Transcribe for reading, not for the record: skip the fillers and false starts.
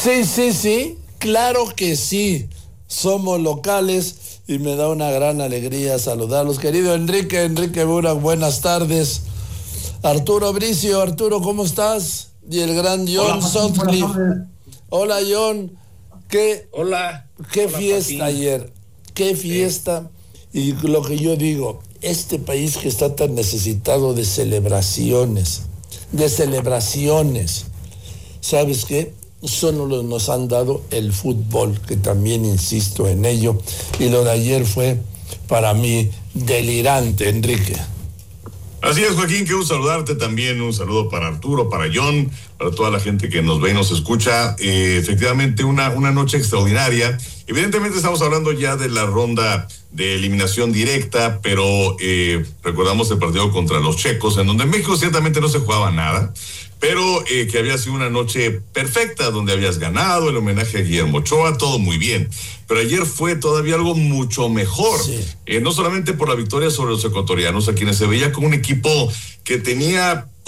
Sí, claro que sí. Somos locales y me da una gran alegría saludarlos. Querido Enrique Burak, buenas tardes. Arturo Bricio, Arturo, ¿cómo estás? Y el gran John Sutcliffe. Hola, John. Hola. Qué fiesta ayer. Qué fiesta. Y lo que yo digo, este país que está tan necesitado de celebraciones, ¿sabes qué? Solo nos han dado el fútbol, que también insisto en ello, y lo de ayer fue para mí delirante, Enrique. Así es, Joaquín, que un saludarte también, un saludo para Arturo, para John, para toda la gente que nos ve y nos escucha. Efectivamente, una noche extraordinaria. Evidentemente estamos hablando ya de la ronda de eliminación directa, pero recordamos el partido contra los checos, en donde en México ciertamente no se jugaba nada, pero que había sido una noche perfecta, donde habías ganado, el homenaje a Guillermo Ochoa, todo muy bien. Pero ayer fue todavía algo mucho mejor, no solamente por la victoria sobre los ecuatorianos, a quienes se veía como un equipo que tenía